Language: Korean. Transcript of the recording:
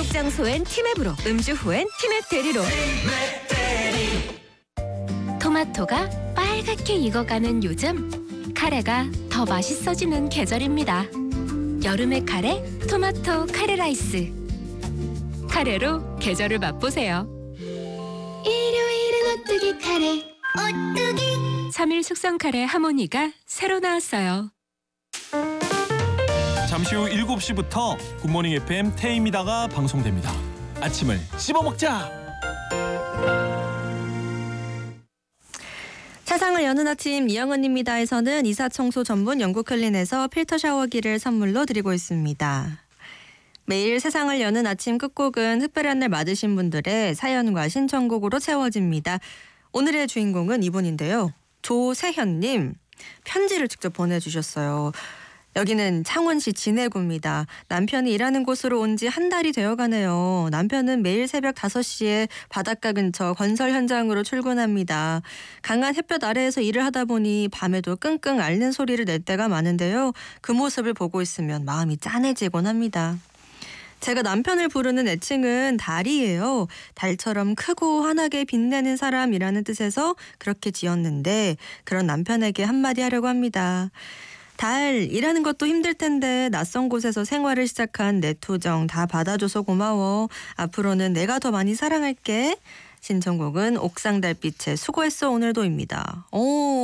장소엔 티맵으로, 음주 후엔 티맵 대리로. 토마토가 빨갛게 익어가는 요즘, 카레가 더 맛있어지는 계절입니다. 여름의 카레, 토마토 카레 라이스. 카레로 계절을 맛보세요. 일요일은 오뚜기 카레, 오뚜기. 3일 숙성 카레 하모니가 새로 나왔어요. 잠시 후 7시부터 굿모닝 FM 태입니다가 방송됩니다. 아침을 씹어먹자. 세상을 여는 아침 이영은입니다에서는 이사청소 전문 영국클린에서 필터 샤워기를 선물로 드리고 있습니다. 매일 세상을 여는 아침 끝곡은 특별한 날 맞으신 분들의 사연과 신청곡으로 채워집니다. 오늘의 주인공은 이분인데요. 조세현님, 편지를 직접 보내주셨어요. 여기는 창원시 진해구입니다. 남편이 일하는 곳으로 온 지 한 달이 되어가네요. 남편은 매일 새벽 5시에 바닷가 근처 건설 현장으로 출근합니다. 강한 햇볕 아래에서 일을 하다 보니 밤에도 끙끙 앓는 소리를 낼 때가 많은데요. 그 모습을 보고 있으면 마음이 짠해지곤 합니다. 제가 남편을 부르는 애칭은 달이에요. 달처럼 크고 환하게 빛내는 사람이라는 뜻에서 그렇게 지었는데 그런 남편에게 한마디 하려고 합니다. 달, 일하는 것도 힘들 텐데 낯선 곳에서 생활을 시작한 내 투정 다 받아줘서 고마워. 앞으로는 내가 더 많이 사랑할게. 신청곡은 옥상 달빛의 수고했어 오늘도입니다. 오.